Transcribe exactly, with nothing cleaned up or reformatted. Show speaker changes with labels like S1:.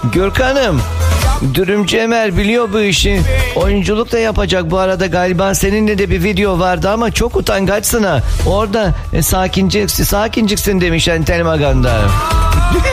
S1: Gürkan'ım, Dürümcü Emel biliyor bu işi. Oyunculuk da yapacak bu arada galiba. Seninle de bir video vardı ama çok utangaçsın ha. Orada e, sakinciksin, sakinciksin demiş Entel Maganda.